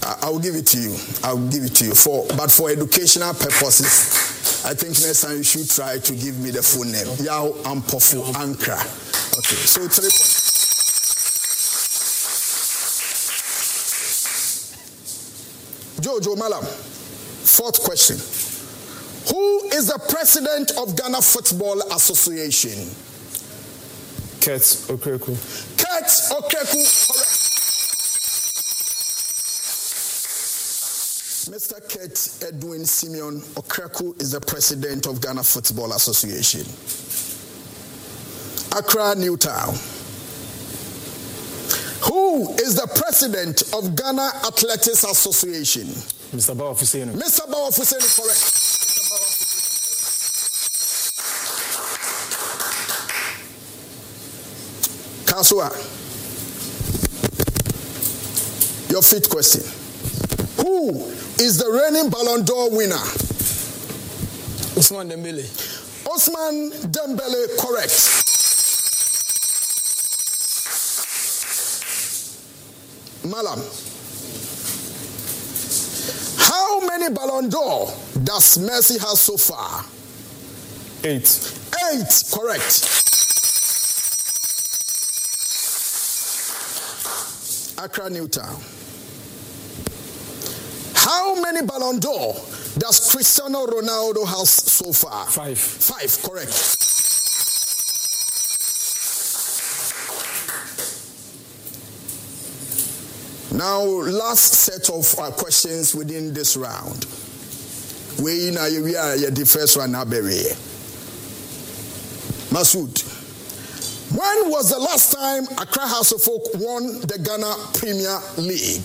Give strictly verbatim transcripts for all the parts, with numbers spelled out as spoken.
I will give it to you. I will give it to you for, but for educational purposes, I think next time you should try to give me the full name. Yao Ampofu Ankra. Okay, so three points. Jojo Malam, fourth question. Who is the president of Ghana Football Association? Kurt Okraku. Kurt Okraku, correct. Mister Kurt Edwin Simeon Okraku is the president of Ghana Football Association. Accra Newtown. Who is the president of Ghana Athletics Association? Mister Bawa Fuseni. Mister Bawa Fuseni, correct. Kasua, your fifth question. Who is the reigning Ballon d'Or winner? Ousmane Dembele. Ousmane Dembele, correct. Malam, how many Ballon d'Or does Messi have so far? Eight. Eight, correct. Accra Newtown. How many Ballon d'Or does Cristiano Ronaldo have so far? Five. Five, correct. Now, last set of uh, questions within this round. We now we are the first one now, baby. Masood, when was the last time Accra House of Folk won the Ghana Premier League?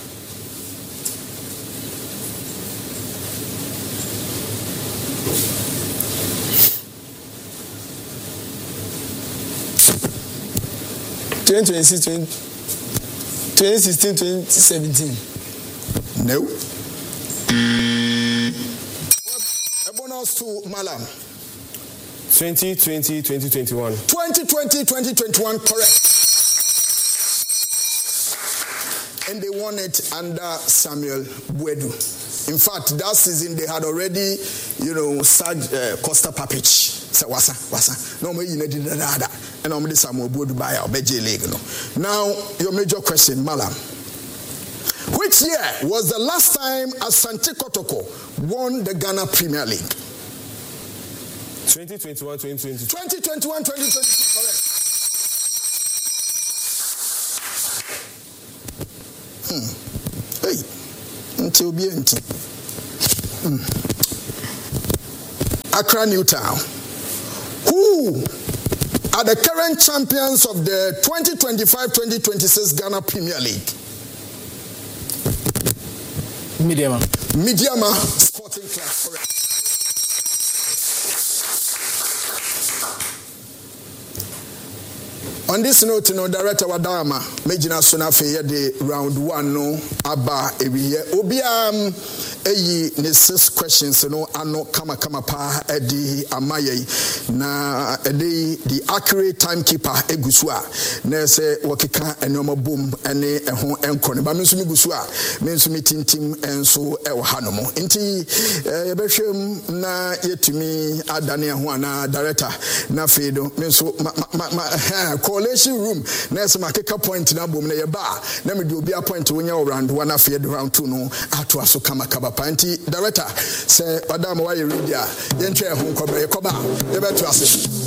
twenty twenty-six, twenty sixteen, twenty seventeen. No. A bonus to Malam. twenty twenty, twenty twenty-one. twenty twenty, twenty twenty-one, correct. And they won it under Samuel Buedu. In fact, that season they had already, you know, Serge uh, Costa Papic. So wasa wasa. No more you need that. And I'm Samuel Buedu by our Beji League. Now, your major question, Malam. Which year was the last time Asante Kotoko won the Ghana Premier League? twenty twenty-one, twenty twenty. twenty twenty-one, twenty twenty-two, correct. Hmm. Hey, until be empty. Hmm. Accra Newtown. Who are the current champions of the twenty twenty-five twenty twenty-six Ghana Premier League? Midiama. Midiama Sporting Club, correct. On this note, you know, Director Wadama, Majina Sonafe, the round one, no, Abba, Ebiye, Obiam, Eyi, ne six questions, you know, ano kama kama pa, Edi, Amaye, na, Edi, the accurate timekeeper, Egusua, Nese, Wakika, and Yoma Boom, and a home and corner, but Minsumi Gusua, Minsumi Tim Tim, and so El Hanomo. Inti, Ebesham, na, yetumi, Adania Juana, Director, Nafedo, Minso, ma, ma, ma, coalition room, Nessa Makeka point na boom na yeba. Na me do be a point when you round one affair round two no atu aso kama kaba panti. Director, say, Madam, why you read ya? Yentre home koba, koba, ebe to ase.